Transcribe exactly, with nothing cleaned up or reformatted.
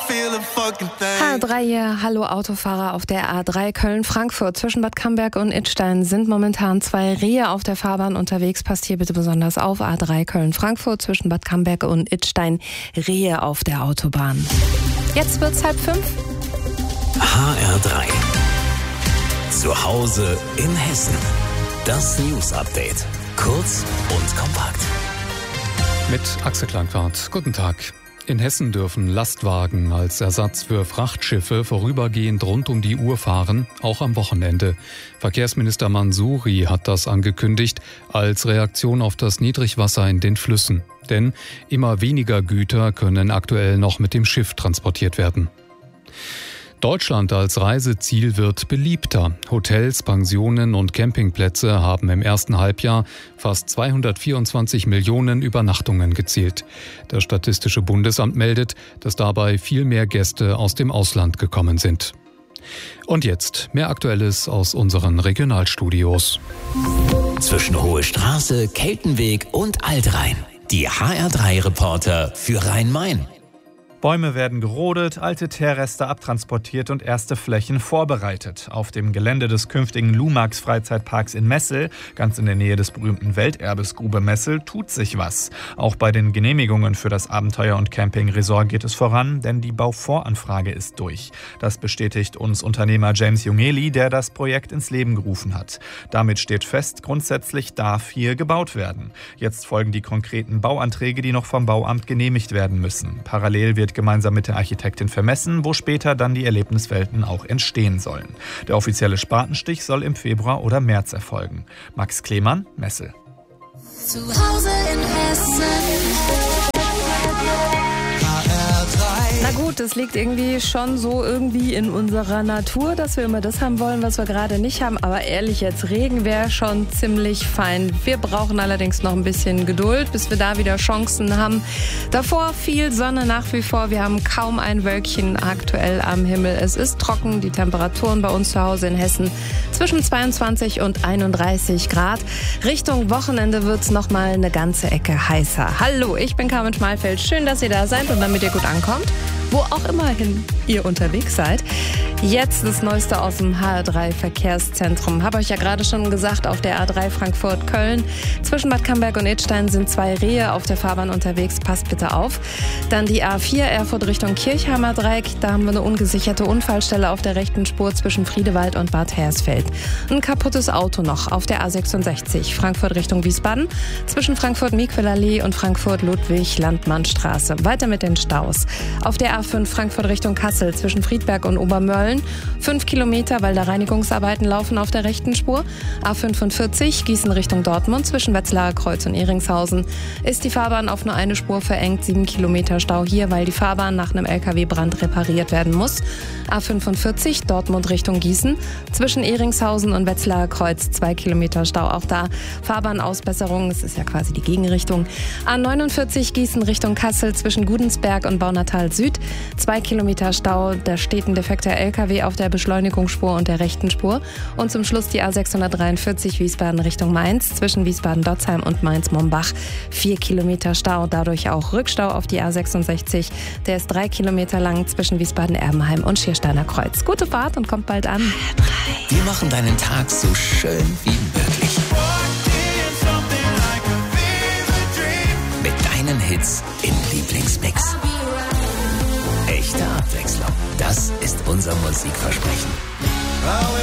H drei hier, hallo Autofahrer auf der A drei Köln-Frankfurt. Zwischen Bad Camberg und Idstein sind momentan zwei Rehe auf der Fahrbahn unterwegs. Passt hier bitte besonders auf. A drei Köln-Frankfurt zwischen Bad Camberg und Idstein. Rehe auf der Autobahn. Jetzt wird's halb fünf. H R drei. Zu Hause in Hessen. Das News Update. Kurz und kompakt. Mit Axel Klangwart. Guten Tag. In Hessen dürfen Lastwagen als Ersatz für Frachtschiffe vorübergehend rund um die Uhr fahren, auch am Wochenende. Verkehrsminister Mansouri hat das angekündigt als Reaktion auf das Niedrigwasser in den Flüssen. Denn immer weniger Güter können aktuell noch mit dem Schiff transportiert werden. Deutschland als Reiseziel wird beliebter. Hotels, Pensionen und Campingplätze haben im ersten Halbjahr fast zweihundertvierundzwanzig Millionen Übernachtungen gezielt. Das Statistische Bundesamt meldet, dass dabei viel mehr Gäste aus dem Ausland gekommen sind. Und jetzt mehr Aktuelles aus unseren Regionalstudios. Zwischen Hohe Straße, Keltenweg und Altrhein. Die H R drei Reporter für Rhein-Main. Bäume werden gerodet, alte Teerreste abtransportiert und erste Flächen vorbereitet. Auf dem Gelände des künftigen Lumax-Freizeitparks in Messel, ganz in der Nähe des berühmten Welterbes Grube Messel, tut sich was. Auch bei den Genehmigungen für das Abenteuer- und Camping-Resort geht es voran, denn die Bauvoranfrage ist durch. Das bestätigt uns Unternehmer James Jungeli, der das Projekt ins Leben gerufen hat. Damit steht fest, grundsätzlich darf hier gebaut werden. Jetzt folgen die konkreten Bauanträge, die noch vom Bauamt genehmigt werden müssen. Parallel wird gemeinsam mit der Architektin vermessen, wo später dann die Erlebniswelten auch entstehen sollen. Der offizielle Spatenstich soll im Februar oder März erfolgen. Max Klemann, Messel. Zu Hause in Hessen. Na gut, es liegt irgendwie schon so irgendwie in unserer Natur, dass wir immer das haben wollen, was wir gerade nicht haben. Aber ehrlich jetzt, Regen wäre schon ziemlich fein. Wir brauchen allerdings noch ein bisschen Geduld, bis wir da wieder Chancen haben. Davor viel Sonne nach wie vor. Wir haben kaum ein Wölkchen aktuell am Himmel. Es ist trocken, die Temperaturen bei uns zu Hause in Hessen zwischen zweiundzwanzig und einunddreißig Grad. Richtung Wochenende wird es noch mal eine ganze Ecke heißer. Hallo, ich bin Carmen Schmalfeld. Schön, dass ihr da seid und damit ihr gut ankommt, wo auch immerhin ihr unterwegs seid. Jetzt das Neueste aus dem H R drei Verkehrszentrum. Habe euch ja gerade schon gesagt, auf der A drei Frankfurt-Köln zwischen Bad Camberg und Idstein sind zwei Rehe auf der Fahrbahn unterwegs. Passt bitte auf. Dann die A vier Erfurt Richtung Kirchheimer Dreieck. Da haben wir eine ungesicherte Unfallstelle auf der rechten Spur zwischen Friedewald und Bad Hersfeld. Ein kaputtes Auto noch auf der A sechsundsechzig Frankfurt Richtung Wiesbaden zwischen Frankfurt-Miquelallee und Frankfurt-Ludwig-Landmannstraße. Weiter mit den Staus. Auf der A fünf Frankfurt Richtung Kassel zwischen Friedberg und Obermölln. Fünf Kilometer, weil da Reinigungsarbeiten laufen auf der rechten Spur. A fünfundvierzig Gießen Richtung Dortmund zwischen Wetzlarer Kreuz und Ehringshausen ist die Fahrbahn auf nur eine Spur verengt. Sieben Kilometer Stau hier, weil die Fahrbahn nach einem L K W-Brand repariert werden muss. A fünfundvierzig Dortmund Richtung Gießen zwischen Ehringshausen und Wetzlarer Kreuz. Zwei Kilometer Stau auch da. Fahrbahnausbesserung, das ist ja quasi die Gegenrichtung. A neunundvierzig Gießen Richtung Kassel zwischen Gudensberg und Baunatal Süd. Zwei Kilometer Stau, da steht ein defekter L K W auf der Beschleunigungsspur und der rechten Spur. Und zum Schluss die A sechshundertdreiundvierzig Wiesbaden Richtung Mainz zwischen Wiesbaden-Dotzheim und Mainz-Mombach. Vier Kilometer Stau, dadurch auch Rückstau auf die A sechsundsechzig. Der ist drei Kilometer lang zwischen Wiesbaden-Erbenheim und Schiersteiner Kreuz. Gute Fahrt und kommt bald an. Wir machen deinen Tag so schön wie möglich. Mit deinen Hits im Lieblingsmix. Echte Abwechslung. Das ist unser Musikversprechen.